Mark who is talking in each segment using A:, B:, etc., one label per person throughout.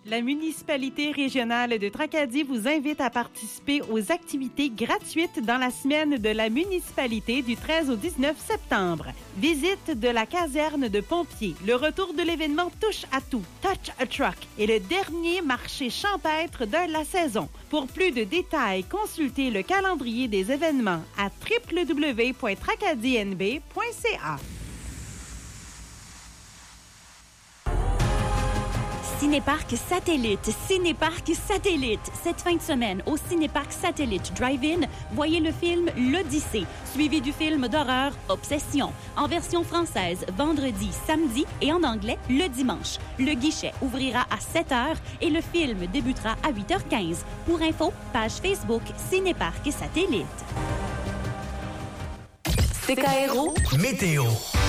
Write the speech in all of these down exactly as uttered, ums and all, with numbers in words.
A: La municipalité régionale de Tracadie vous invite à participer aux activités gratuites dans la semaine de la municipalité du treize au dix-neuf septembre. Visite de la caserne de pompiers. Le retour de l'événement Touche à tout, Touch a Truck, et le dernier marché champêtre de la saison. Pour plus de détails, consultez le calendrier des événements à w w w point tracadie n b point c a.
B: Cinéparc Satellite, Cinéparc Satellite. Cette fin de semaine, au Cinéparc Satellite Drive-In, voyez le film L'Odyssée, suivi du film d'horreur Obsession, en version française vendredi, samedi et en anglais le dimanche. Le guichet ouvrira à sept heures et le film débutera à huit heures quinze. Pour info, page Facebook Cinéparc Satellite.
C: C K R O Météo.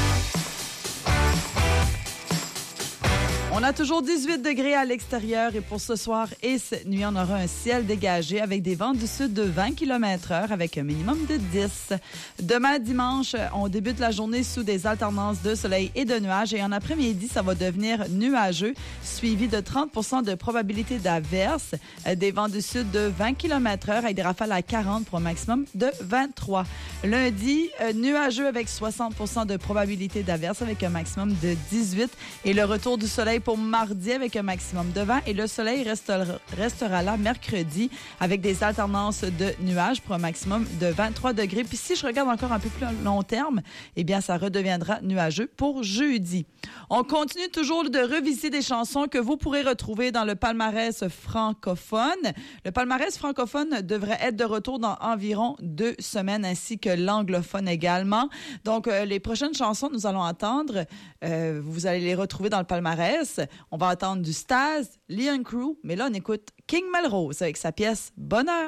D: On a toujours dix-huit degrés à l'extérieur et pour ce soir et cette nuit, on aura un ciel dégagé avec des vents du sud de vingt kilomètres heure avec un minimum de dix. Demain, dimanche, on débute la journée sous des alternances de soleil et de nuages et en après-midi, ça va devenir nuageux, suivi de trente pour cent de probabilité d'averse, des vents du sud de vingt kilomètres heure avec des rafales à quarante pour un maximum de vingt-trois. Lundi, nuageux avec soixante pour cent de probabilité d'averse avec un maximum de dix-huit et le retour du soleil pour mardi avec un maximum de vingt et le soleil restera, restera là mercredi avec des alternances de nuages pour un maximum de vingt-trois degrés. Puis si je regarde encore un peu plus long terme, eh bien ça redeviendra nuageux pour jeudi. On continue toujours de revisiter des chansons que vous pourrez retrouver dans le palmarès francophone. Le palmarès francophone devrait être de retour dans environ deux semaines ainsi que l'anglophone également. Donc euh, les prochaines chansons que nous allons entendre, euh, vous allez les retrouver dans le palmarès. On va attendre du Staz, Leon Crew, mais là, on écoute King Melrose avec sa pièce « Bonheur ».